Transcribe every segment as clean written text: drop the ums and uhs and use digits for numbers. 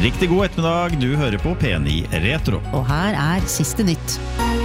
Riktig god ettermiddag, du hører på P9 Retro. Og her siste nytt.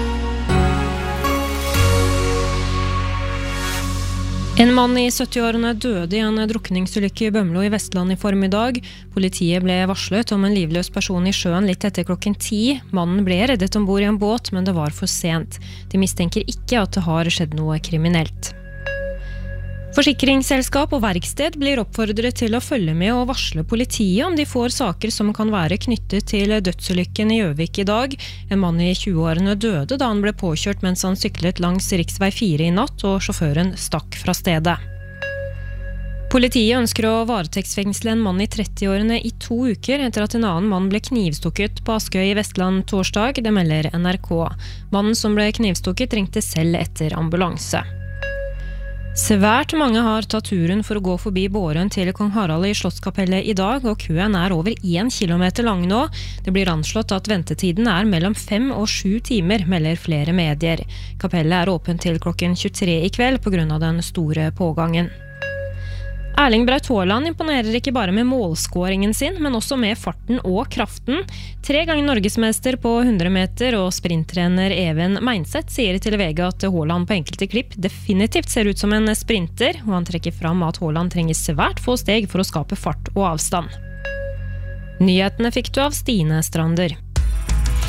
En mann i 70-årene døde i en drukningsulykke i Bømlo i Vestland i formiddag. Politiet ble varslet om en livløs person i sjøen litt etter klokken 10. Mannen ble reddet ombord i en båt, men det var for sent. De mistenker ikke at det har skjedd noe kriminelt. Forsikringsselskap og verksted blir oppfordret til å følge med og varsle politiet om de får saker som kan være knyttet til dødsulykken i Gjøvik i dag. En mann i 20-årene døde da han ble påkjørt mens han syklet langs riksvei 4 i natt, og sjåføren stakk fra stedet. Politiet ønsker å varetektsfengsle en mann i 30-årene i 2 uker etter at en annen mann ble knivstukket på Askøy i Vestland torsdag, det melder NRK. Mannen som ble knivstukket ringte selv etter ambulanse. Svært mange har tatt turen for å gå forbi båren til Kong Harald i Slottskapellet i dag, og køen over 1 kilometer lang nå. Det blir anslått at ventetiden mellom 5 og 7 timer, melder flere medier. Kapellet åpent til klokken 23 i kveld på grunn av den store pågangen. Erling Braut Haaland imponerer ikke bare med målskåringen sin, men også med farten og kraften. 3 ganger norgesmester på 100 meter og sprinttrener Even Meinseth sier til VG at Haaland på enkelte klipp definitivt ser ut som en sprinter, og han trekker fram at Haaland trenger svært få steg for å skape fart og avstand. Nyhetene fikk du av Stine Strander.